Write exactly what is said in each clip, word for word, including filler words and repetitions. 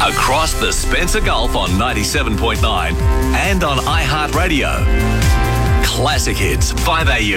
Across the Spencer Gulf on ninety-seven point nine and on iHeartRadio. Classic Hits, five A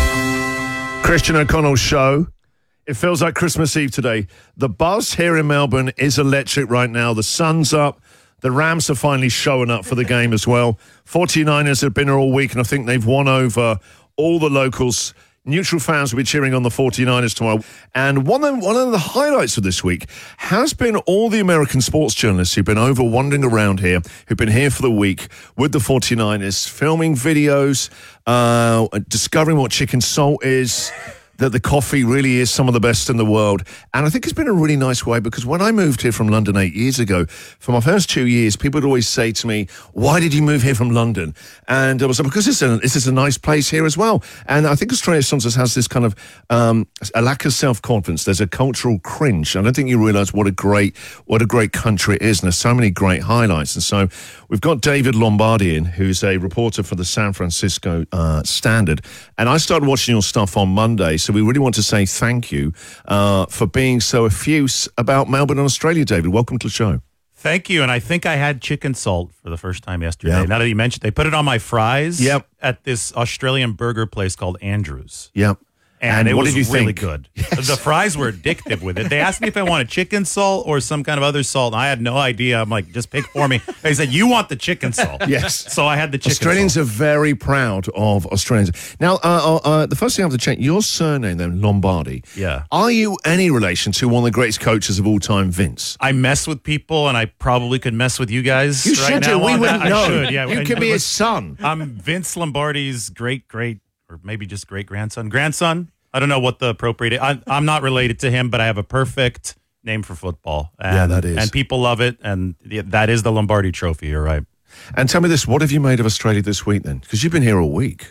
U. Christian O'Connell's show. It feels like Christmas Eve today. The buzz here in Melbourne is electric right now. The sun's up. The Rams are finally showing up for the game as well. forty-niners have been here all week, and I think they've won over all the locals. Neutral fans will be cheering on the forty-niners tomorrow. And one of, one of the highlights of this week has been all the American sports journalists who've been over wandering around here, who've been here for the week with the forty-niners, filming videos, uh, discovering what chicken salt is, that the coffee really is some of the best in the world. And I think it's been a really nice way, because when I moved here from London eight years ago, for my first two years, people would always say to me, why did you move here from London? And I was like, because this is a, this is a nice place here as well. And I think Australia sometimes has this kind of um, a lack of self-confidence. There's a cultural cringe. I don't think you realise what a great what a great country it is. And there's so many great highlights. And so we've got David Lombardi in, who's a reporter for the San Francisco uh, Standard. And I started watching your stuff on Monday. So we really want to say thank you uh, for being so effuse about Melbourne and Australia, David. Welcome to the show. Thank you. And I think I had chicken salt for the first time yesterday. Yep. Now that you mentioned, they put it on my fries yep. at this Australian burger place called Andrews. Yep. And, and it what was did you really think? good. Yes. The fries were addictive with it. They asked me if I wanted chicken salt or some kind of other salt, and I had no idea. I'm like, just pick for me. They said, you want the chicken salt. Yes. So I had the chicken Australians salt. are very proud of Australians. Now, uh, uh, uh, the first thing I have to check, your surname then, Lombardi. Yeah. Are you any relation to one of the greatest coaches of all time, Vince? I mess with people, and I probably could mess with you guys You right should now do. We on wouldn't that. know. I should, yeah. You And could be his listen, son. I'm Vince Lombardi's great, great, or maybe just great grandson. Grandson? I don't know what the appropriate. I, I'm not related to him, but I have a perfect name for football. And, Yeah, that is. And people love it, and that is the Lombardi Trophy. You're right. And tell me this, what have you made of Australia this week then? Because you've been here all week.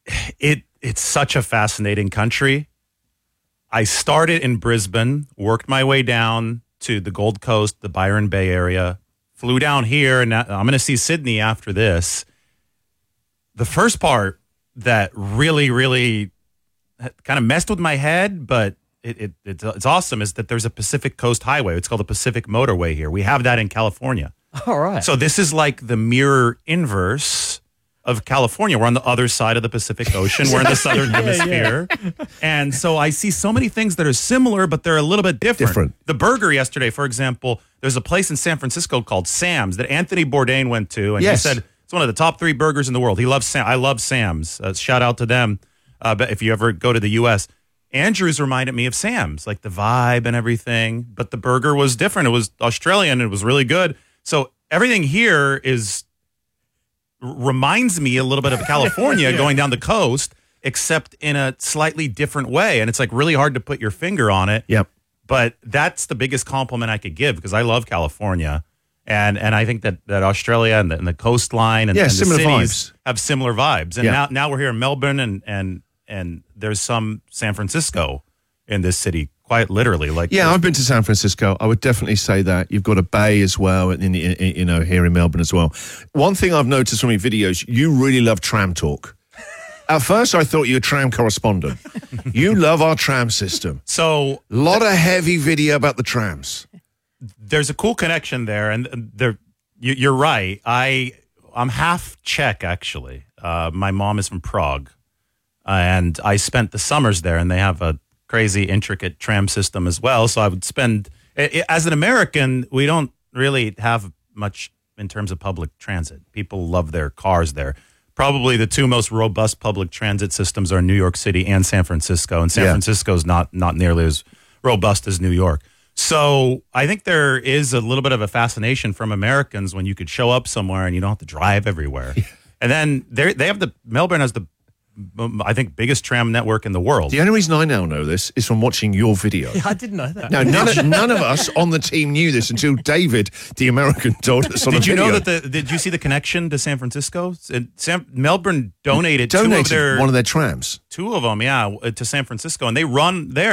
It It's such a fascinating country. I started in Brisbane, worked my way down to the Gold Coast, the Byron Bay area, flew down here, and I'm going to see Sydney after this. The first part that really, really kind of messed with my head, but it, it, it's, it's awesome, is that there's a Pacific Coast Highway. It's called the Pacific Motorway here. We have that in California. All right. So this is like the mirror inverse of California. We're on the other side of the Pacific Ocean. We're in the southern hemisphere. And so I see so many things that are similar, but they're a little bit different. Different. The burger yesterday, for example, there's a place in San Francisco called Sam's that Anthony Bourdain went to, and Yes. he said it's one of the top three burgers in the world. He loves Sam. I love Sam's. Uh, shout out to them. Uh, but if you ever go to the U S, Andrews reminded me of Sam's, like the vibe and everything. But the burger was different. It was Australian. It was really good. So everything here is reminds me a little bit of California yeah. going down the coast, except in a slightly different way. And it's like really hard to put your finger on it. Yep. But that's the biggest compliment I could give, because I love California. And and I think that, that Australia and the, and the coastline and, Yeah, and the similar cities vibes. have similar vibes. And Yeah. now now we're here in Melbourne, and and and there's some San Francisco in this city, quite literally. Like Yeah, I've been to San Francisco. I would definitely say that. You've got a bay as well, in, in, in, you know, here in Melbourne as well. One thing I've noticed from your videos, you really love tram talk. At first, I thought you were a tram correspondent. You love our tram system. So A lot of heavy video about the trams. there's a cool connection there, and there you, you're right. I I'm half Czech, actually. Uh, my mom is from Prague, and I spent the summers there, and they have a crazy intricate tram system as well. So I would spend, as an American, we don't really have much in terms of public transit. People love their cars there. Probably the two most robust public transit systems are New York City and San Francisco, and San Yeah. Francisco is not not nearly as robust as New York. So I think there is a little bit of a fascination from Americans when you could show up somewhere and you don't have to drive everywhere. And then they they have the Melbourne has the I think biggest tram network in the world. The only reason I now know this is from watching your video. Yeah, I didn't know that. Now, none of, none of us on the team knew this until David, the American, told us on Did a you video. know that the did you see the connection to San Francisco? It, San, Melbourne donated, donated two of their one of their trams? two of them, yeah, to San Francisco, and they run there.